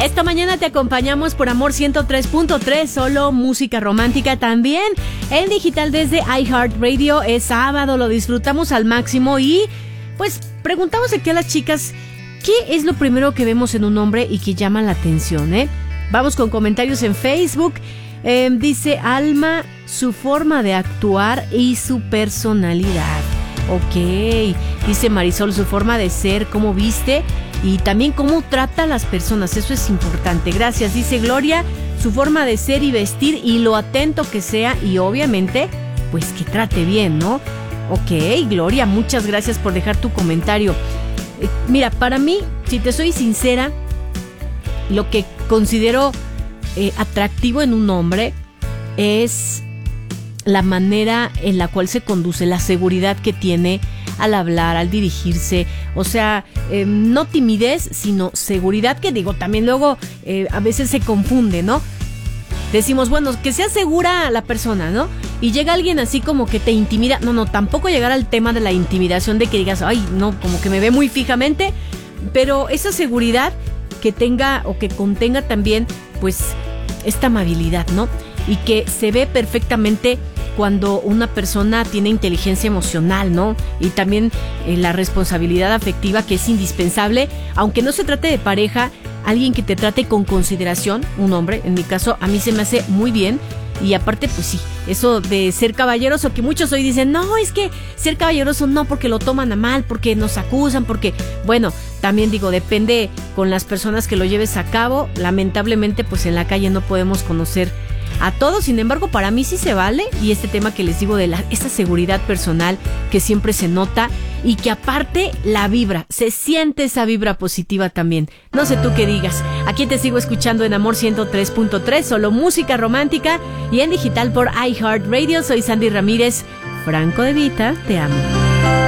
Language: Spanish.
Esta mañana te acompañamos por Amor 103.3, solo música romántica. También en digital desde iHeartRadio. Es sábado, lo disfrutamos al máximo y pues preguntamos aquí a las chicas ¿qué es lo primero que vemos en un hombre y que llama la atención, Vamos con comentarios en Facebook. Dice Alma, su forma de actuar y su personalidad. Ok. Dice Marisol, su forma de ser, cómo viste y también cómo trata a las personas. Eso es importante. Gracias. Dice Gloria, su forma de ser y vestir y lo atento que sea y obviamente, pues que trate bien, ¿no? Ok, Gloria, muchas gracias por dejar tu comentario. Mira, para mí, si te soy sincera, lo que considero atractivo en un hombre es la manera en la cual se conduce, la seguridad que tiene al hablar, al dirigirse, o sea, no timidez, sino seguridad, que digo, también luego a veces se confunde, ¿no? Decimos, bueno, que sea segura la persona, ¿no? Y llega alguien así como que te intimida. No, tampoco llegar al tema de la intimidación de que digas, ay, no, como que me ve muy fijamente, pero esa seguridad que tenga o que contenga también, pues, esta amabilidad, ¿no? Y que se ve perfectamente cuando una persona tiene inteligencia emocional, ¿no? Y también la responsabilidad afectiva, que es indispensable, aunque no se trate de pareja, alguien que te trate con consideración, un hombre, en mi caso, a mí se me hace muy bien. Y aparte, pues sí, eso de ser caballeroso, que muchos hoy dicen, no, es que ser caballeroso no, porque lo toman a mal, porque nos acusan, porque, bueno, también digo, depende con las personas que lo lleves a cabo. Lamentablemente, pues en la calle no podemos conocer a todos, sin embargo, para mí sí se vale. Y este tema que les digo de esta seguridad personal que siempre se nota y que aparte la vibra, se siente esa vibra positiva también. No sé tú qué digas. Aquí te sigo escuchando en Amor 103.3, solo música romántica y en digital por iHeartRadio. Soy Sandy Ramírez. Franco de Vita, te amo.